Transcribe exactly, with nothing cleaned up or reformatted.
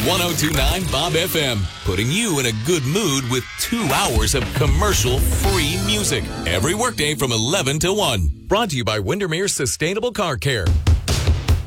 one oh two point nine Bob F M, putting you in a good mood with two hours of commercial-free music every workday from eleven to one. Brought to you by Windermere Sustainable Car Care.